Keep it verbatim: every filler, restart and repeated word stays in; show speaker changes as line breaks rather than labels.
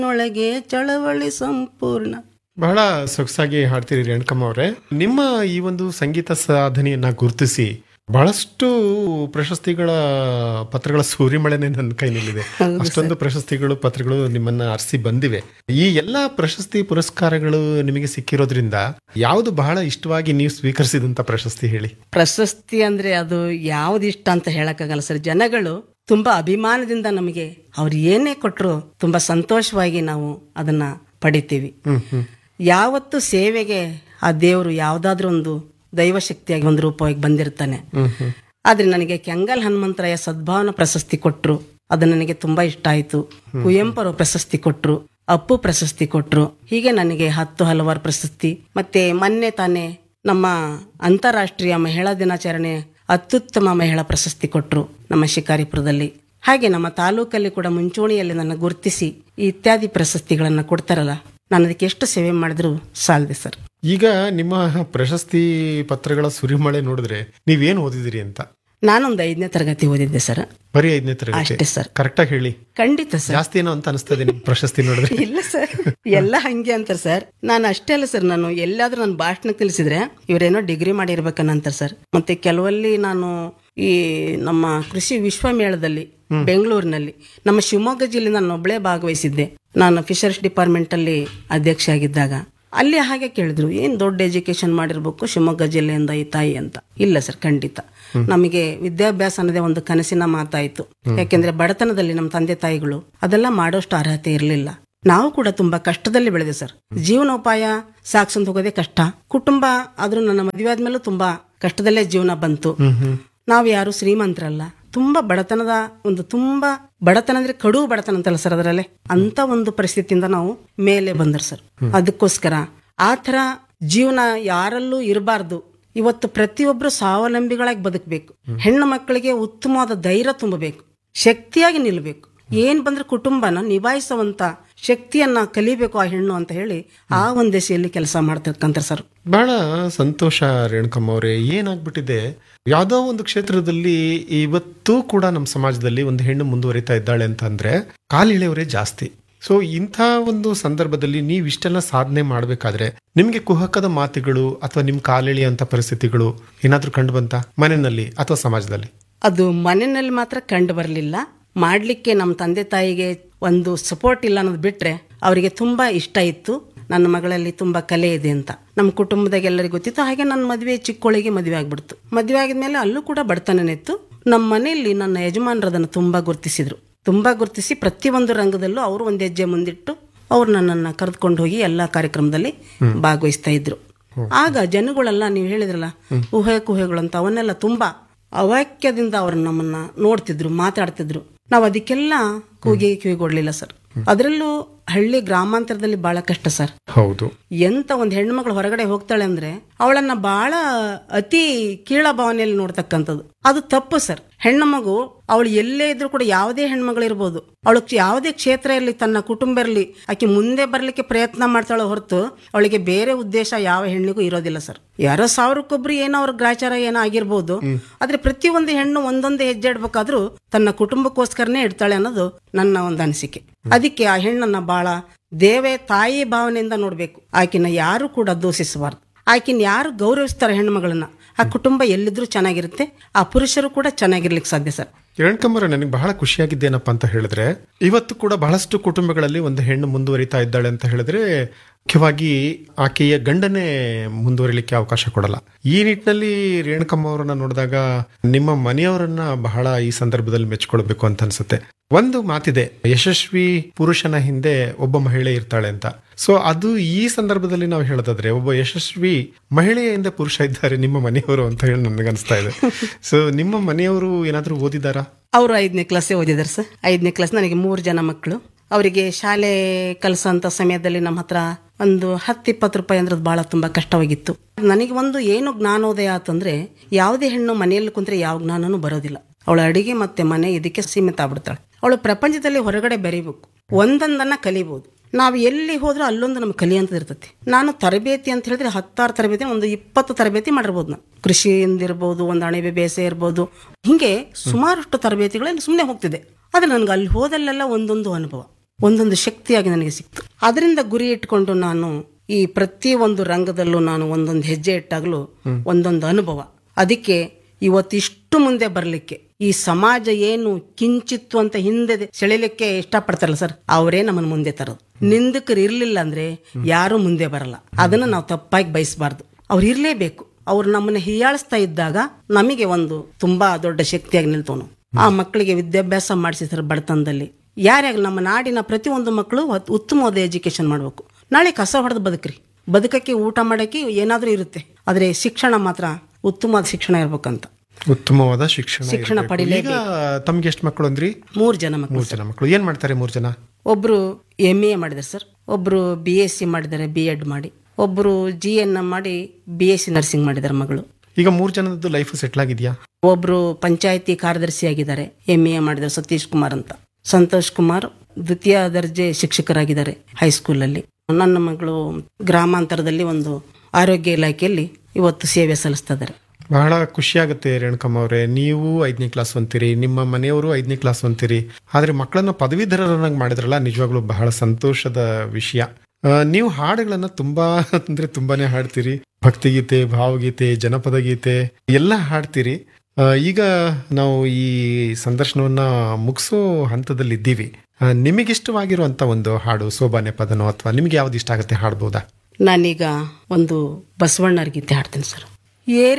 ಒಳಗೆ ಚಳವಳಿ ಸಂಪೂರ್ಣ.
ಬಹಳ ಸೊಗಸಾಗಿ ಹಾಡ್ತೀರಿ ರೇಣುಕಮ್ಮ ಅವರೇ. ನಿಮ್ಮ ಈ ಒಂದು ಸಂಗೀತ ಸಾಧನೆಯನ್ನ ಗುರುತಿಸಿ ಬಹಳಷ್ಟು ಪ್ರಶಸ್ತಿಗಳ ಪತ್ರಗಳ ಸೂರಿಮಳೆನೆ ನನ್ನ ಕೈನಲ್ಲಿದೆ. ಅಷ್ಟೊಂದು ಪ್ರಶಸ್ತಿಗಳು ಪತ್ರಗಳು ನಿಮ್ಮನ್ನ ಅರಸಿ ಬಂದಿವೆ. ಈ ಎಲ್ಲಾ ಪ್ರಶಸ್ತಿ ಪುರಸ್ಕಾರಗಳು ನಿಮಗೆ ಸಿಕ್ಕಿರೋದ್ರಿಂದ ಯಾವುದು ಬಹಳ ಇಷ್ಟವಾಗಿ ನೀವು ಸ್ವೀಕರಿಸಿದಂತ ಪ್ರಶಸ್ತಿ ಹೇಳಿ?
ಪ್ರಶಸ್ತಿ ಅಂದ್ರೆ ಅದು ಯಾವ್ದು ಇಷ್ಟ ಅಂತ ಹೇಳಕ್ಕಾಗಲ್ಲ ಸರ್. ಜನಗಳು ತುಂಬಾ ಅಭಿಮಾನದಿಂದ ನಮಗೆ ಅವ್ರು ಏನೇ ಕೊಟ್ರು ತುಂಬಾ ಸಂತೋಷವಾಗಿ ನಾವು ಅದನ್ನ ಪಡಿತೀವಿ. ಯಾವತ್ತು ಸೇವೆಗೆ ಆ ದೇವರು ಯಾವ್ದಾದ್ರೂ ಒಂದು ದೈವ ಶಕ್ತಿಯಾಗಿ ಒಂದು ರೂಪವಾಗಿ ಬಂದಿರ್ತಾನೆ. ಆದ್ರೆ ನನಗೆ ಕೆಂಗಲ್ ಹನುಮಂತರಾಯ ಸದ್ಭಾವನಾ ಪ್ರಶಸ್ತಿ ಕೊಟ್ರು, ಅದು ನನಗೆ ತುಂಬಾ ಇಷ್ಟ ಆಯ್ತು. ಕುವೆಂಪು ಪ್ರಶಸ್ತಿ ಕೊಟ್ರು, ಅಪ್ಪು ಪ್ರಶಸ್ತಿ ಕೊಟ್ರು. ಹೀಗೆ ನನಗೆ ಹತ್ತು ಹಲವಾರು ಪ್ರಶಸ್ತಿ. ಮತ್ತೆ ಮೊನ್ನೆ ತಾನೇ ನಮ್ಮ ಅಂತಾರಾಷ್ಟ್ರೀಯ ಮಹಿಳಾ ದಿನಾಚರಣೆ ಅತ್ಯುತ್ತಮ ಮಹಿಳಾ ಪ್ರಶಸ್ತಿ ಕೊಟ್ರು ನಮ್ಮ ಶಿಕಾರಿಪುರದಲ್ಲಿ. ಹಾಗೆ ನಮ್ಮ ತಾಲೂಕಲ್ಲಿ ಕೂಡ ಮುಂಚೂಣಿಯಲ್ಲಿ ನನ್ನ ಗುರುತಿಸಿ ಈ ಇತ್ಯಾದಿ ಪ್ರಶಸ್ತಿಗಳನ್ನ ಕೊಡ್ತಾರಲ್ಲ, ನಾನು ಅದಕ್ಕೆ ಎಷ್ಟು ಸೇವೆ ಮಾಡಿದ್ರು ಸಾಲದೆ ಸರ್.
ಈಗ ನಿಮ್ಮ ಪ್ರಶಸ್ತಿ ಪತ್ರಗಳ ಸುರಿಮಳೆ ನೋಡಿದ್ರೆ ನೀವೇನು ಓದಿದಿರಿ ಅಂತ?
ನಾನೊಂದು ಐದನೇ ತರಗತಿ ಓದಿದ್ದೆ ಸರ್.
ಬರೀ ಐದನೇ ತರಗತಿ?
ಅಷ್ಟೇ ಸರ್.
ಕರೆಕ್ಟಾಗಿ ಹೇಳಿ.
ಖಂಡಿತ ಸರ್.
ಜಾಸ್ತಿ ಏನೋ ಅಂತ ಅನಿಸ್ತದೆ ನಿಮ್ ಪ್ರಶಸ್ತಿ ನೋಡಿದ್ರೆ?
ಇಲ್ಲ ಸರ್, ಎಲ್ಲ ಹಂಗೆ ಅಂತಾರೆ ಸರ್. ನಾನು ಅಷ್ಟೇ ಅಲ್ಲ ಸರ್, ನಾನು ಎಲ್ಲಾದ್ರೂ ನನ್ನ ಭಾಷಣ ತಿಳಿಸಿದ್ರೆ ಇವರೇನೋ ಡಿಗ್ರಿ ಮಾಡಿರ್ಬೇಕನ್ನಂತಾರೆ ಸರ್. ಮತ್ತೆ ಕೆಲವಲ್ಲಿ ನಾನು ಈ ನಮ್ಮ ಕೃಷಿ ವಿಶ್ವಮೇಳದಲ್ಲಿ ಬೆಂಗಳೂರಿನಲ್ಲಿ ನಮ್ಮ ಶಿವಮೊಗ್ಗ ಜಿಲ್ಲೆ ನಾನು ಒಬ್ಬಳೇ ಭಾಗವಹಿಸಿದ್ದೆ. ನಾನು ಫಿಶರ್ಸ್ ಡಿಪಾರ್ಟ್ಮೆಂಟ್ ಅಲ್ಲಿ ಅಧ್ಯಕ್ಷ ಆಗಿದ್ದಾಗ ಅಲ್ಲಿ ಹಾಗೆ ಕೇಳಿದ್ರು, ಏನ್ ದೊಡ್ಡ ಎಜುಕೇಶನ್ ಮಾಡಿರ್ಬೇಕು ಶಿವಮೊಗ್ಗ ಜಿಲ್ಲೆಯಿಂದ ಈ ತಾಯಿ ಅಂತ. ಇಲ್ಲ ಸರ್, ಖಂಡಿತ ನಮಗೆ ವಿದ್ಯಾಭ್ಯಾಸ ಅನ್ನೋದೇ ಒಂದು ಕನಸಿನ ಮಾತಾಯ್ತು. ಯಾಕೆಂದ್ರೆ ಬಡತನದಲ್ಲಿ ನಮ್ಮ ತಂದೆ ತಾಯಿಗಳು ಅದೆಲ್ಲ ಮಾಡೋಷ್ಟು ಅರ್ಹತೆ ಇರಲಿಲ್ಲ. ನಾವು ಕೂಡ ತುಂಬಾ ಕಷ್ಟದಲ್ಲಿ ಬೆಳೆದೆ ಸರ್. ಜೀವನೋಪಾಯ ಸಾಕ್ಸಂತ ಹೋಗೋದೇ ಕಷ್ಟ. ಕುಟುಂಬ ಆದ್ರೂ ನನ್ನ ಮದುವೆ ಆದ್ಮೇಲೂ ತುಂಬಾ ಕಷ್ಟದಲ್ಲೇ ಜೀವನ ಬಂತು. ನಾವು ಯಾರು ಶ್ರೀಮಂತರಲ್ಲ, ತುಂಬಾ ಬಡತನದ ಒಂದು ತುಂಬಾ ಬಡತನ ಅಂದ್ರೆ ಕಡು ಬಡತನ ಅಂತಲ್ಲ ಸರ್, ಅದರಲ್ಲೇ ಅಂತ ಒಂದು ಪರಿಸ್ಥಿತಿಯಿಂದ ನಾವು ಮೇಲೆ ಬಂದರು ಸರ್. ಅದಕ್ಕೋಸ್ಕರ ಆ ಥರ ಜೀವನ ಯಾರಲ್ಲೂ ಇರಬಾರ್ದು. ಇವತ್ತು ಪ್ರತಿಯೊಬ್ರು ಸ್ವಾವಲಂಬಿಗಳಾಗಿ ಬದುಕಬೇಕು. ಹೆಣ್ಣು ಮಕ್ಕಳಿಗೆ ಉತ್ತಮವಾದ ಧೈರ್ಯ ತುಂಬಬೇಕು, ಶಕ್ತಿಯಾಗಿ ನಿಲ್ಬೇಕು. ಏನ್ ಬಂದ್ರೆ ಕುಟುಂಬನ ನಿಭಾಯಿಸುವಂತ ಶಕ್ತಿಯನ್ನ ಕಲಿಬೇಕು ಆ ಹೆಣ್ಣು ಅಂತ ಹೇಳಿ ಆ ಒಂದ್ ದಿಸೆಯಲ್ಲಿ ಕೆಲಸ ಮಾಡ್ತಿರ್ಕಂತ ಸರ್.
ಬಹಳ ಸಂತೋಷ ರೇಣುಕಮ್ಮ ಅವರೇ. ಏನಾಗ್ಬಿಟ್ಟಿದೆ, ಯಾವ್ದೋ ಒಂದು ಕ್ಷೇತ್ರದಲ್ಲಿ ಇವತ್ತು ಕೂಡ ನಮ್ಮ ಸಮಾಜದಲ್ಲಿ ಒಂದು ಹೆಣ್ಣು ಮುಂದುವರಿತಾ ಇದ್ದಾಳೆ ಅಂತ ಅಂದ್ರೆ ಕಾಲಿಳೆಯವರೇ ಜಾಸ್ತಿ. ಸೊ ಇಂಥ ಒಂದು ಸಂದರ್ಭದಲ್ಲಿ ನೀವು ಇಷ್ಟೆಲ್ಲ ಸಾಧನೆ ಮಾಡ್ಬೇಕಾದ್ರೆ ನಿಮ್ಗೆ ಕುಹಕದ ಮಾತುಗಳು ಅಥವಾ ನಿಮ್ ಕಾಲಿಳೆಯಂತ ಪರಿಸ್ಥಿತಿಗಳು ಏನಾದ್ರೂ ಕಂಡು ಬಂತ ಮನೆಯಲ್ಲಿ ಅಥವಾ ಸಮಾಜದಲ್ಲಿ?
ಅದು ಮನೆಯಲ್ಲಿ ಮಾತ್ರ ಕಂಡು ಬರಲಿಲ್ಲ. ಮಾಡ್ಲಿಕ್ಕೆ ನಮ್ಮ ತಂದೆ ತಾಯಿಗೆ ಒಂದು ಸಪೋರ್ಟ್ ಇಲ್ಲ ಅನ್ನೋದು ಬಿಟ್ರೆ ಅವರಿಗೆ ತುಂಬಾ ಇಷ್ಟ ಇತ್ತು ನನ್ನ ಮಗಳಲ್ಲಿ ತುಂಬಾ ಕಲೆ ಇದೆ ಅಂತ. ನಮ್ಮ ಕುಟುಂಬದಾಗ ಎಲ್ಲರಿಗೂ ಗೊತ್ತಿತ್ತು. ಹಾಗೆ ನನ್ನ ಮದುವೆ ಚಿಕ್ಕೋಳಿಗೆ ಮದುವೆ ಆಗ್ಬಿಡ್ತು. ಮದುವೆ ಆಗಿದ್ಮೇಲೆ ಅಲ್ಲೂ ಕೂಡ ಬಡತನನಿತ್ತು. ನಮ್ಮ ಮನೆಯಲ್ಲಿ ನನ್ನ ಯಜಮಾನರು ಅದನ್ನು ತುಂಬಾ ಗುರುತಿಸಿದ್ರು. ತುಂಬಾ ಗುರುತಿಸಿ ಪ್ರತಿಯೊಂದು ರಂಗದಲ್ಲೂ ಅವರು ಒಂದು ಹೆಜ್ಜೆ ಮುಂದಿಟ್ಟು ಅವ್ರು ನನ್ನನ್ನ ಕರೆದುಕೊಂಡು ಹೋಗಿ ಎಲ್ಲಾ ಕಾರ್ಯಕ್ರಮದಲ್ಲಿ ಭಾಗವಹಿಸ್ತಾ ಇದ್ರು. ಆಗ ಜನಗಳೆಲ್ಲ ನೀವು ಹೇಳಿದ್ರಲ್ಲ ಊಹೆ ಕುಹೆಗಳು ಅಂತ, ಅವನ್ನೆಲ್ಲ ತುಂಬಾ ಅವಾಕ್ಯದಿಂದ ಅವ್ರು ನಮ್ಮನ್ನ ನೋಡ್ತಿದ್ರು, ಮಾತಾಡ್ತಿದ್ರು. ನಾವು ಅದಕ್ಕೆಲ್ಲ ಕೂಗಿ ಕಿವಿಗೊಡ್ಲಿಲ್ಲ ಸರ್. ಅದರಲ್ಲೂ ಹಳ್ಳಿ ಗ್ರಾಮಾಂತರದಲ್ಲಿ ಬಹಳ ಕಷ್ಟ ಸರ್.
ಹೌದು.
ಎಂತ ಒಂದು ಹೆಣ್ಮಗಳು ಹೊರಗಡೆ ಹೋಗ್ತಾಳೆ ಅಂದ್ರೆ ಅವಳನ್ನ ಬಹಳ ಅತಿ ಕೀಳ ಭಾವನೆಯಲ್ಲಿ ನೋಡ್ತಕ್ಕಂಥದ್ದು ಅದು ತಪ್ಪು ಸರ್. ಹೆಣ್ಣು ಮಗು ಅವಳು ಎಲ್ಲೇ ಇದ್ರು ಕೂಡ ಯಾವುದೇ ಹೆಣ್ಮಗಳಿರ್ಬೋದು, ಅವಳು ಯಾವುದೇ ಕ್ಷೇತ್ರ ಇರಲಿ, ತನ್ನ ಕುಟುಂಬ ಇರಲಿ, ಆಕೆ ಮುಂದೆ ಬರ್ಲಿಕ್ಕೆ ಪ್ರಯತ್ನ ಮಾಡ್ತಾಳೆ ಹೊರತು ಅವಳಿಗೆ ಬೇರೆ ಉದ್ದೇಶ ಯಾವ ಹೆಣ್ಣಿಗೂ ಇರೋದಿಲ್ಲ ಸರ್. ಯಾರೋ ಸಾವಿರಕ್ಕೊಬ್ರು ಏನೋ ಅವ್ರ ಗ್ರಾಚಾರ ಏನೋ ಆಗಿರ್ಬೋದು, ಆದ್ರೆ ಪ್ರತಿಯೊಂದು ಹೆಣ್ಣು ಒಂದೊಂದೇ ಹೆಜ್ಜೆ ಇಡ್ಬೇಕಾದ್ರೂ ತನ್ನ ಕುಟುಂಬಕ್ಕೋಸ್ಕರನೇ ಇಡ್ತಾಳೆ ಅನ್ನೋದು ನನ್ನ ಒಂದು ಅನಿಸಿಕೆ. ಅದಕ್ಕೆ ಆ ಹೆಣ್ಣನ್ನ ಬಹಳ ದೇವೇ ತಾಯಿ ಭಾವನೆಯಿಂದ ನೋಡ್ಬೇಕು. ಆಕಿನ ಯಾರು ಕೂಡ ದೂಷಿಸಬಾರ್ದು. ಆಕಿನ ಯಾರು ಗೌರವಿಸ್ತಾರೆ ಹೆಣ್ಮಗಳನ್ನ, ಆ ಕುಟುಂಬ ಎಲ್ಲಿದ್ರೂ ಚೆನ್ನಾಗಿರುತ್ತೆ, ಆ ಪುರುಷರು ಕೂಡ ಚೆನ್ನಾಗಿರ್ಲಿಕ್ಕೆ ಸಾಧ್ಯ ಸರ್.
ರೇಣುಕಮ್ಮರ, ನನಗೆ ಬಹಳ ಖುಷಿಯಾಗಿದ್ದೇನಪ್ಪ ಅಂತ ಹೇಳಿದ್ರೆ, ಇವತ್ತು ಕೂಡ ಬಹಳಷ್ಟು ಕುಟುಂಬಗಳಲ್ಲಿ ಒಂದು ಹೆಣ್ಣು ಮುಂದುವರಿತಾ ಇದ್ದಾಳೆ ಅಂತ ಹೇಳಿದ್ರೆ ಮುಖ್ಯವಾಗಿ ಆಕೆಯ ಗಂಡನೇ ಮುಂದುವರಿಲಿಕ್ಕೆ ಅವಕಾಶ ಕೊಡಲ್ಲ. ಈ ನಿಟ್ಟಿನಲ್ಲಿ ರೇಣುಕಮ್ಮ ಅವರನ್ನ ನೋಡಿದಾಗ ನಿಮ್ಮ ಮನೆಯವರನ್ನ ಬಹಳ ಈ ಸಂದರ್ಭದಲ್ಲಿ ಮೆಚ್ಕೊಳ್ಬೇಕು ಅಂತ ಅನ್ಸುತ್ತೆ. ಒಂದು ಮಾತಿದೆ, ಯಶಸ್ವಿ ಪುರುಷನ ಹಿಂದೆ ಒಬ್ಬ ಮಹಿಳೆ ಇರ್ತಾಳೆ ಅಂತ. ಸೊ ಅದು ಈ ಸಂದರ್ಭದಲ್ಲಿ ನಾವು ಹೇಳೋದಾದ್ರೆ ಒಬ್ಬ ಯಶಸ್ವಿ ಮಹಿಳೆಯ ಹಿಂದೆ ಪುರುಷ ಇದ್ದಾರೆ ನಿಮ್ಮ ಮನೆಯವರು ಅಂತ ಹೇಳಿ ನನಗನ್ಸ್ತಾ ಇದೆ. ಸೊ ನಿಮ್ಮ ಮನೆಯವರು ಏನಾದ್ರೂ ಓದಿದಾರಾ?
ಅವರು ಐದನೇ ಕ್ಲಾಸೇ ಓದಿದಾರೆ ಸರ್. ಐದನೇ ಕ್ಲಾಸ್. ನನಗೆ ಮೂರು ಜನ ಮಕ್ಕಳು. ಅವರಿಗೆ ಶಾಲೆ ಕಲಿಸೋಂಥ ಸಮಯದಲ್ಲಿ ನಮ್ಮ ಹತ್ರ ಒಂದು ಹತ್ತು ಇಪ್ಪತ್ತು ರೂಪಾಯಿ ಅಂದ್ರೆ ಬಹಳ ತುಂಬಾ ಕಷ್ಟವಾಗಿತ್ತು. ನನಗೆ ಒಂದು ಏನು ಜ್ಞಾನೋದಯ ಆತಂದ್ರೆ, ಯಾವುದೇ ಹೆಣ್ಣು ಮನೆಯಲ್ಲಿ ಕುಂತ್ರೆ ಯಾವ ಜ್ಞಾನನೂ ಬರೋದಿಲ್ಲ. ಅವಳು ಅಡಿಗೆ ಮತ್ತೆ ಮನೆ ಇದಕ್ಕೆ ಸೀಮಿತ ಆಗ್ಬಿಡ್ತಾಳೆ. ಅವಳು ಪ್ರಪಂಚದಲ್ಲಿ ಹೊರಗಡೆ ಬೆರೀಬೇಕು, ಒಂದೊಂದನ್ನ ಕಲಿಬಹುದು. ನಾವು ಎಲ್ಲಿ ಹೋದ್ರೂ ಅಲ್ಲೊಂದು ನಮ್ಗೆ ಕಲಿಯಂತದ್ದು ಇರ್ತೈತಿ. ನಾನು ತರಬೇತಿ ಅಂತ ಹೇಳಿದ್ರೆ ಹತ್ತಾರು ತರಬೇತಿ, ಒಂದು ಇಪ್ಪತ್ತು ತರಬೇತಿ ಮಾಡಿರ್ಬೋದು. ನಾನು ಕೃಷಿಯಿಂದ ಇರ್ಬೋದು, ಒಂದು ಅಣಬೆ ಬೇಸೆ ಇರ್ಬೋದು, ಹಿಂಗೆ ಸುಮಾರಷ್ಟು ತರಬೇತಿಗಳಲ್ಲಿ ಸುಮ್ಮನೆ ಹೋಗ್ತಿದೆ. ಆದ್ರೆ ನನ್ಗೆ ಅಲ್ಲಿ ಹೋದಲ್ಲೆಲ್ಲ ಒಂದೊಂದು ಅನುಭವ. ಒಂದೊಂದು ಶಕ್ತಿಯಾಗಿ ನನಗೆ ಸಿಕ್ತು. ಅದರಿಂದ ಗುರಿ ಇಟ್ಕೊಂಡು ನಾನು ಈ ಪ್ರತಿ ಒಂದು ರಂಗದಲ್ಲೂ ನಾನು ಒಂದೊಂದು ಹೆಜ್ಜೆ ಇಟ್ಟಾಗಲೂ ಒಂದೊಂದು ಅನುಭವ. ಅದಕ್ಕೆ ಇವತ್ತಿಷ್ಟು ಮುಂದೆ ಬರಲಿಕ್ಕೆ ಈ ಸಮಾಜ ಏನು ಕಿಂಚಿತ್ತು ಅಂತ ಹಿಂದೆ ಸೆಳೆಯಲಿಕ್ಕೆ ಇಷ್ಟಪಡ್ತಾರಲ್ಲ ಸರ್, ಅವರೇ ನಮ್ಮನ್ನು ಮುಂದೆ ತರೋದು. ನಿಂದಕರು ಇರ್ಲಿಲ್ಲ ಅಂದ್ರೆ ಯಾರು ಮುಂದೆ ಬರಲ್ಲ. ಅದನ್ನ ನಾವು ತಪ್ಪಾಗಿ ಬಯಸಬಾರ್ದು. ಅವ್ರು ಇರ್ಲೇಬೇಕು. ಅವ್ರು ನಮ್ಮನ್ನ ಹೀಯಾಳಿಸ್ತಾ ಇದ್ದಾಗ ನಮಗೆ ಒಂದು ತುಂಬಾ ದೊಡ್ಡ ಶಕ್ತಿಯಾಗಿ ನಿಲ್ತವನು. ಆ ಮಕ್ಕಳಿಗೆ ವಿದ್ಯಾಭ್ಯಾಸ ಮಾಡಿಸಿ ಸರ್, ಬಡತನದಲ್ಲಿ ಯಾರ್ಯಾಗ ನಮ್ಮ ನಾಡಿನ ಪ್ರತಿಯೊಂದು ಮಕ್ಕಳು ಉತ್ತಮವಾದ ಎಜುಕೇಶನ್ ಮಾಡ್ಬೇಕು. ನಾಳೆ ಕಸ ಹೊಡೆದು ಬದುಕ್ರಿ, ಬದುಕಕ್ಕೆ ಊಟ ಮಾಡಕ್ಕೆ ಏನಾದ್ರೂ ಇರುತ್ತೆ, ಆದ್ರೆ ಶಿಕ್ಷಣ ಮಾತ್ರ ಉತ್ತಮವಾದ ಶಿಕ್ಷಣ ಇರ್ಬೇಕಂತ.
ಉತ್ತಮವಾದ ಶಿಕ್ಷಣ
ಶಿಕ್ಷಣ ಪಡಿಲೇಬೇಕು.
ತಮ್ಗೆ ಎಷ್ಟು ಮಕ್ಕಳು ಅಂದ್ರಿ?
ಮೂರ್ ಜನ ಮಕ್ಕಳು.
ಮೂರ್ ಜನ ಮಕ್ಕಳು. ಏನ್ ಮಾಡ್ತಾರೆ ಮೂರ್ ಜನ?
ಒಬ್ರು ಎಂ ಎ ಮಾಡಿದಾರೆ ಸರ್, ಒಬ್ರು ಬಿ ಎಸ್ ಸಿ ಮಾಡಿದ್ದಾರೆ, ಬಿ ಎಡ್ ಮಾಡಿ, ಒಬ್ರು ಜಿ ಎನ್ ಎಂ ಮಾಡಿ ಬಿ ಎಸ್ ಸಿ ನರ್ಸಿಂಗ್ ಮಾಡಿದ್ದಾರೆ ಮಗಳು.
ಈಗ ಮೂರ್ ಜನದ್ದು ಲೈಫ್ ಸೆಟ್ಲ್ ಆಗಿದ್ಯಾ?
ಒಬ್ರು ಪಂಚಾಯತಿ ಕಾರ್ಯದರ್ಶಿ ಆಗಿದ್ದಾರೆ, ಎಂ ಎ ಮಾಡಿದ್ದಾರೆ, ಸತೀಶ್ ಕುಮಾರ್ ಅಂತ. ಸಂತೋಷ್ ಕುಮಾರ್ ದ್ವಿತೀಯ ದರ್ಜೆ ಶಿಕ್ಷಕರಾಗಿದ್ದಾರೆ ಹೈಸ್ಕೂಲಲ್ಲಿ. ನನ್ನ ಮಗಳು ಗ್ರಾಮಾಂತರದಲ್ಲಿ ಒಂದು ಆರೋಗ್ಯ ಇಲಾಖೆಯಲ್ಲಿ ಇವತ್ತು ಸೇವೆ ಸಲ್ಲಿಸ್ತಾ ಇದ್ದಾರೆ.
ಬಹಳ ಖುಷಿ ಆಗುತ್ತೆ ರೇಣುಕಮ್ಮ ಅವರೇ. ನೀವು ಐದನೇ ಕ್ಲಾಸ್ ಅಂತೀರಿ, ನಿಮ್ಮ ಮನೆಯವರು ಐದನೇ ಕ್ಲಾಸ್ ಅಂತೀರಿ, ಆದ್ರೆ ಮಕ್ಕಳನ್ನ ಪದವೀಧರರನ್ನಾಗಿ ಮಾಡಿದ್ರಲ್ಲ, ನಿಜವಾಗ್ಲೂ ಬಹಳ ಸಂತೋಷದ ವಿಷಯ. ಆ, ನೀವು ಹಾಡುಗಳನ್ನ ತುಂಬಾ ಅಂದ್ರೆ ತುಂಬಾನೇ ಹಾಡ್ತೀರಿ. ಭಕ್ತಿಗೀತೆ, ಭಾವಗೀತೆ, ಜನಪದ ಗೀತೆ ಎಲ್ಲ ಹಾಡ್ತೀರಿ. ಆ, ಈಗ ನಾವು ಈ ಸಂದರ್ಶನವನ್ನ ಮುಗಿಸೋ ಹಂತದಲ್ಲಿ ಇದ್ದೀವಿ. ಆ, ನಿಮಗಿಷ್ಟವಾಗಿರುವಂತ ಒಂದು ಹಾಡು, ಸೋಬಾನೆ ಪದನೋ ಅಥವಾ ನಿಮ್ಗೆ ಯಾವ್ದು ಇಷ್ಟ ಆಗುತ್ತೆ, ಹಾಡ್ಬೋದಾ?
ನಾನೀಗ ಒಂದು ಬಸವಣ್ಣರ ಗೀತೆ ಹಾಡ್ತೀನಿ ಸರ್. ಏರಿ